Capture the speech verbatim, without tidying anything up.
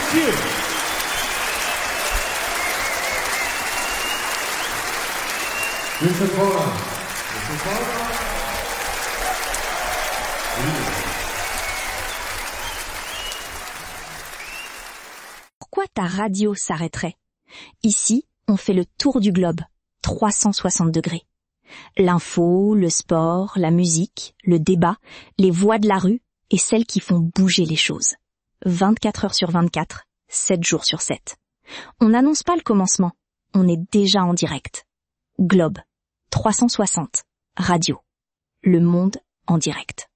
messieurs. Monsieur Paula. Monsieur Paula. Pourquoi ta radio s'arrêterait? Ici, on fait le tour du globe, trois cent soixante degrés. L'info, le sport, la musique, le débat, les voix de la rue et celles qui font bouger les choses. vingt-quatre heures sur vingt-quatre, sept jours sur sept. On n'annonce pas le commencement, on est déjà en direct. Globe, trois cent soixante, radio. Le monde en direct.